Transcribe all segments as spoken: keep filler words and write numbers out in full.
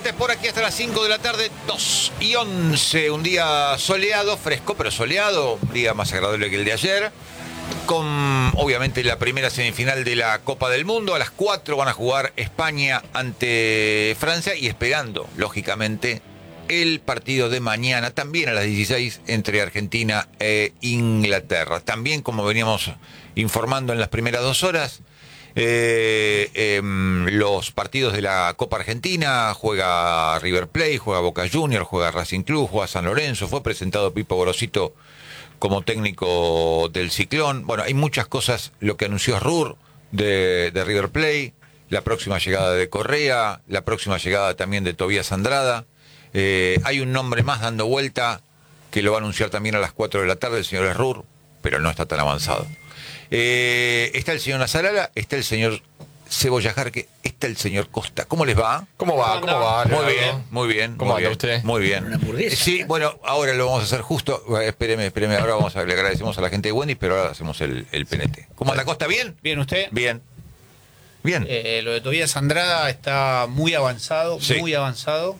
Deportes por aquí hasta las cinco de la tarde, dos y once. Un día soleado, fresco pero soleado, un día más agradable que el de ayer. Con obviamente la primera semifinal de la Copa del Mundo. A las cuatro van a jugar España ante Francia y esperando, lógicamente, el partido de mañana, también a las dieciséis, entre Argentina e Inglaterra. También, como veníamos informando en las primeras dos horas, eh, eh, los partidos de la Copa Argentina, juega River Plate, juega Boca Juniors, juega Racing Club, juega San Lorenzo, fue presentado Pipo Gorosito como técnico del Ciclón. Bueno, hay muchas cosas, lo que anunció Rur de, de River Plate, la próxima llegada de Correa, la próxima llegada también de Tobías Andrada. Eh, hay un nombre más dando vuelta que lo va a anunciar también a las cuatro de la tarde, el señor Rur, pero no está tan avanzado. Eh, está el señor Nazarala, está el señor Cebolla Jarque, está el señor Costa. ¿Cómo les va? ¿Cómo va? ¿Cómo va? Muy bien, muy bien. ¿Cómo muy anda bien, usted? Muy bien. Una hamburguesa. Sí, bueno, ahora lo vamos a hacer justo. Espéreme, espéreme. Ahora vamos a, le agradecemos a la gente de Wendy's, pero ahora hacemos el, el P N T. ¿Cómo anda Costa? ¿Bien? Bien, ¿usted? Bien. Bien. Eh, lo de Tobías Andrada está muy avanzado, Sí. muy avanzado.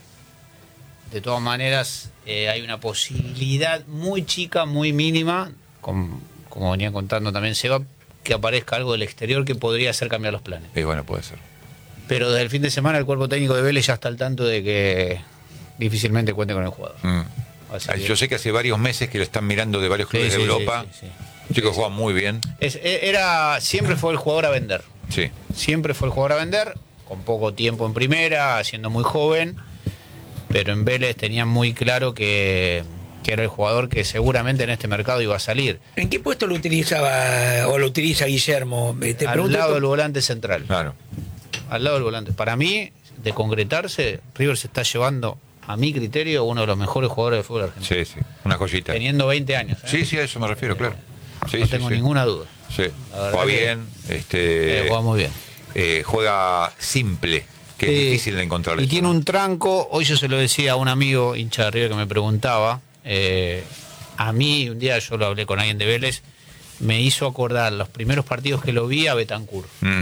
De todas maneras, eh, hay una posibilidad muy chica, muy mínima, con, como venía contando también Seba, que aparezca algo del exterior que podría hacer cambiar los planes. Y bueno, puede ser. Pero desde el fin de semana el cuerpo técnico de Vélez ya está al tanto de que difícilmente cuente con el jugador. Mm. Así Ah, que- Yo sé que hace varios meses que lo están mirando de varios Sí, clubes sí, de sí, Europa. sí, sí. Un chico que juega muy bien. Es- e- era, siempre fue el jugador a vender. Sí. Siempre fue el jugador a vender, con poco tiempo en primera, siendo muy joven, pero en Vélez tenían muy claro que, que era el jugador que seguramente en este mercado iba a salir. ¿En qué puesto lo utilizaba o lo utiliza Guillermo? Eh, Te Al pregunto lado esto- del volante central. Claro. Al lado del volante. Para mí, de concretarse, River se está llevando, a mi criterio, uno de los mejores jugadores de fútbol argentino. Sí, sí. Una joyita. Teniendo veinte años. ¿eh? Sí, sí, a eso me refiero, claro. Sí, no sí, tengo sí. ninguna duda. Sí. La verdad Juega que- bien. Este, Eh, juega muy bien. eh, juega simple, que es Sí. difícil de encontrar. Y eso, tiene ¿no? un tranco, hoy yo se lo decía a un amigo hincha de River que me preguntaba, eh, a mí un día yo lo hablé con alguien de Vélez, me hizo acordar los primeros partidos que lo vi a Betancur, Mm.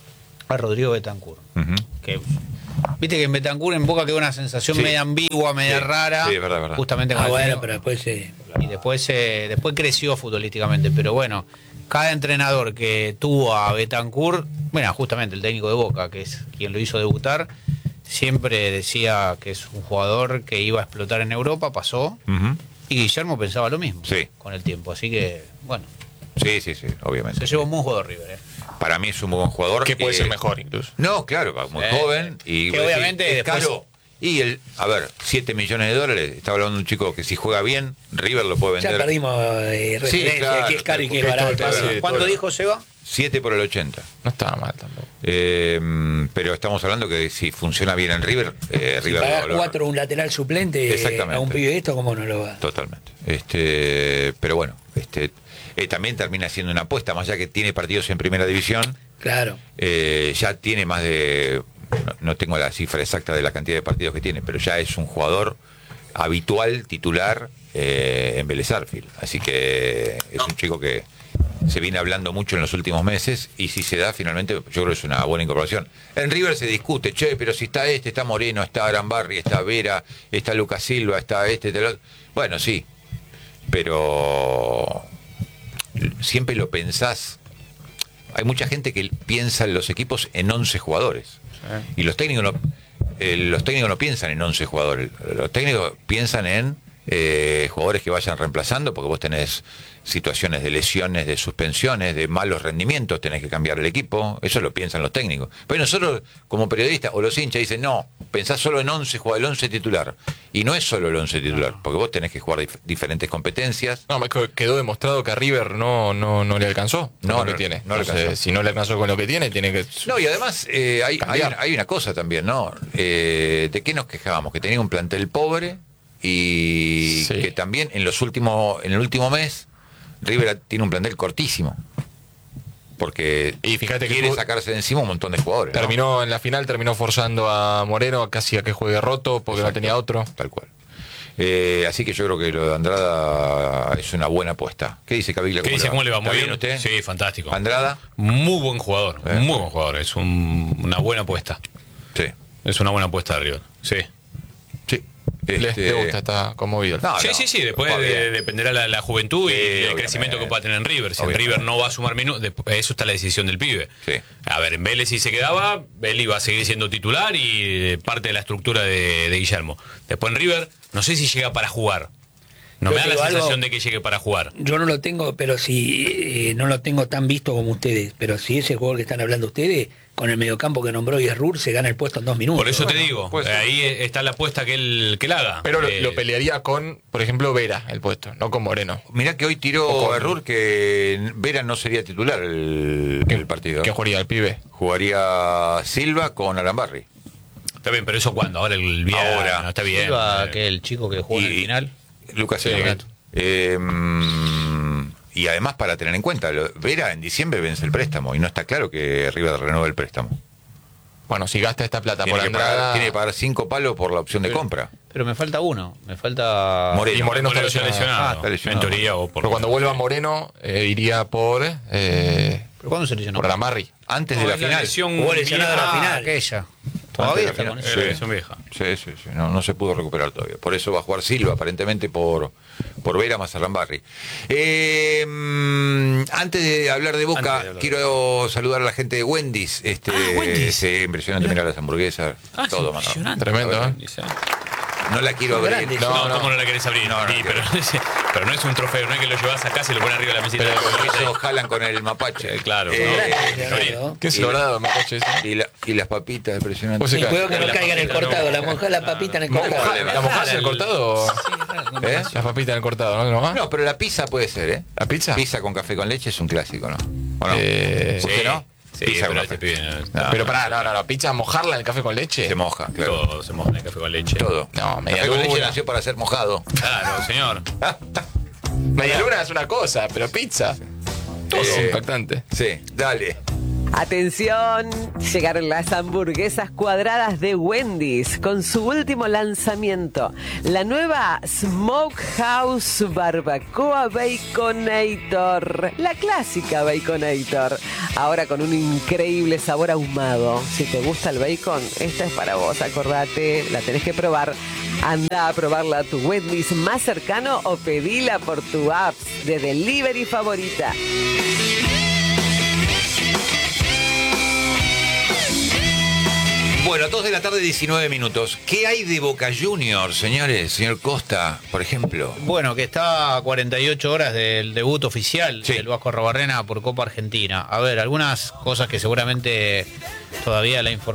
a Rodrigo Betancur. Ujú. Que, viste que en Betancur en Boca quedó una sensación Sí. media ambigua, media Sí. rara, Sí, es verdad, es verdad. justamente con Ah, el bueno, técnico. pero después eh, Y después, eh, después creció futbolísticamente, pero bueno, cada entrenador que tuvo a Betancur, bueno, justamente el técnico de Boca, que es quien lo hizo debutar, siempre decía que es un jugador que iba a explotar en Europa, pasó, Ujú. y Guillermo pensaba lo mismo Sí. con el tiempo, así que, bueno, Sí, sí, sí, obviamente. se llevó un buen jugador River. ¿eh? Para mí es un muy buen jugador. Que puede Eh, ser mejor incluso. No, claro, muy Sí. joven. Y Que vos decís, obviamente es después- caro. Y el, a ver, siete millones de dólares. Estaba hablando de un chico que si juega bien, River lo puede ya vender. perdimos eh, Sí, referencia, claro, qué es caro y qué es porque barato. todo el Sí, pase- ¿Cuánto todo- dijo Seba? siete por el ochenta. No estaba mal tampoco. Eh, pero estamos hablando que si funciona bien en River, eh, Si River lo pagás valora. cuatro un lateral suplente eh, Exactamente. a un pibe de esto, ¿cómo no lo va? Totalmente. Este, pero bueno, este, eh, también termina siendo una apuesta, más allá que tiene partidos en primera división, Claro. eh, ya tiene más de, no, no tengo la cifra exacta de la cantidad de partidos que tiene, pero ya es un jugador habitual, titular eh, en Vélez Sarsfield. Así que es un chico que se viene hablando mucho en los últimos meses y si se da finalmente, yo creo que es una buena incorporación. En River se discute, che, pero si está este, está Moreno, está Arambarri, está Vera, está Lucas Silva, está este, está el otro. Bueno, sí, pero siempre lo pensás. Hay mucha gente que piensa en los equipos en once jugadores. Y los técnicos no, eh, los técnicos no piensan en once jugadores. Los técnicos piensan en eh, jugadores que vayan reemplazando, porque vos tenés situaciones de lesiones, de suspensiones, de malos rendimientos, tenés que cambiar el equipo. Eso lo piensan los técnicos. Pero nosotros, como periodistas, o los hinchas dicen, no, pensás solo en once, juega el once titular. Y no es solo el once titular, porque vos tenés que jugar dif- diferentes competencias. No, me que- quedó demostrado que a River no, no, no le alcanzó con No, lo que no, tiene. no le Entonces, alcanzó. si no le alcanzó con lo que tiene, tiene que... No, y además eh, hay, hay, Cambiar. hay una cosa también, ¿no? Eh, ¿De qué nos quejábamos? Que tenía un plantel pobre y Sí. que también en los últimos, en el último mes, River tiene un plantel cortísimo. Porque Y fíjate que quiere tuvo- sacarse de encima un montón de jugadores. ¿no? Terminó en la final, terminó forzando a Moreno casi a que juegue roto porque Exacto, no tenía otro. Tal cual. Eh, así que yo creo que lo de Andrada es una buena apuesta. ¿Qué dice Caviglia? ¿Qué dice? ¿Cómo le va? ¿Está Muy bien bien. usted? Sí, fantástico. Andrada. Muy buen jugador, Eh. muy buen jugador. Es un- una buena apuesta. Sí. Es una buena apuesta de River. Sí. Sí. ¿Le, Este, le gusta? Está conmovido. No, sí, no, sí, sí, después juega de- bien. dependerá la, la juventud y Sí, el obviamente. crecimiento que pueda tener en River. Si en Obviamente. River no va a sumar minutos, eso está la decisión del pibe. Sí. A ver, en Vélez si se quedaba, Vélez iba a seguir siendo titular y eh, parte de la estructura de, de Guillermo. Después en River, no sé si llega para jugar. No Yo me da la digo algo- sensación de que llegue para jugar. Yo no lo tengo, pero si eh, no lo tengo tan visto como ustedes, pero si ese jugador que están hablando ustedes, con el mediocampo que nombró Yerrur, se gana el puesto en dos minutos. Por eso te Bueno, digo, puede eh, ser. ahí está la apuesta que él, que él haga. Pero lo, Eh, lo pelearía con, por ejemplo, Vera, el puesto, no con Moreno. Mirá que hoy O tiró con- Errur que Vera no sería titular el, el partido. ¿Qué jugaría el pibe? Jugaría Silva con Arambarri. Está bien, pero eso cuándo, ahora el viernes, Ahora. no está bien. Silva, Eh, que el chico que jugó en el Y- final. Lucas Sí, Silva. Gato. Eh, mm, y además para tener en cuenta, lo- Vera en diciembre vence el préstamo y no está claro que River renueve el préstamo. Bueno, si gasta esta plata Tiene por que, pagar, Andrada... tiene que pagar cinco palos por la opción de compra. Pero me falta uno. Me falta. Moreno. Y Moreno está Moreno está lesionado. lesionado. Ah, está lesionado. En teoría o por... Pero cuando vuelva Moreno, eh, iría por... Eh, ¿Pero cuándo se lesionó? por Arambarri. Antes No, de la es final. lesión Jugó lesionado vieja. a la Ah, final. aquella. Antes Todavía de está la con final. eso. Es la lesión vieja. Sí, sí, sí. No, no se pudo recuperar todavía. Por eso va a jugar Silva, aparentemente por, por Vera más Arambarri. Eh, mm, antes de hablar de Boca, Antes de hablar de quiero saludar a la gente de Wendy's. Este, Ah, Wendy's. sí, impresionante, mira las hamburguesas, Ah, todo, sí, mano. impresionante. Tremendo, ¿eh? Dice, No la quiero abrir. Grande. No, No, no. ¿cómo no la querés abrir? No, no, Sí, no pero, pero no es un trofeo, no es que lo llevas a casa y lo pones arriba de la mesita. Pero de la Eso comida. jalan con el mapache. Eh, claro, Eh, no. Grande, ¿no? ¿Qué es Y- dorado, me coche ese? y, la- y las papitas, impresionante. Pues sí, Y cuidado que no La caiga en el papita, cortado, no. la moja la papita en el ¿La cortado. Moja- mojás- ¿La mojás en el cortado? ¿Eh? Las papitas en el cortado, ¿no? ¿No va? No, pero la pizza puede ser, ¿eh? ¿La pizza? Pizza con café con leche es un clásico, ¿no? ¿O no? Eh, ¿Usted Sí, no? sí, Pizza pero con este café. pibe no- No, Pero no, pará, no, no, no, pizza, mojarla en el café con leche. se moja, claro. Todo se moja en el café con leche. Todo. No, media Café con leche luna. nació para ser mojado. Claro, señor. Media luna es una cosa, pero pizza. Todo es Eh, impactante. Sí, dale. Atención, llegaron las hamburguesas cuadradas de Wendy's con su último lanzamiento, la nueva Smokehouse Barbacoa Baconator, la clásica Baconator, ahora con un increíble sabor ahumado. Si te gusta el bacon, esta es para vos, acordate, la tenés que probar. Anda a probarla a tu Wendy's más cercano o pedila por tu app de delivery favorita. Bueno, dos de la tarde, diecinueve minutos. ¿Qué hay de Boca Juniors, señores? Señor Costa, por ejemplo. Bueno, que está a cuarenta y ocho horas del debut oficial Sí. del Vasco Arrobarrena por Copa Argentina. A ver, algunas cosas que seguramente todavía la información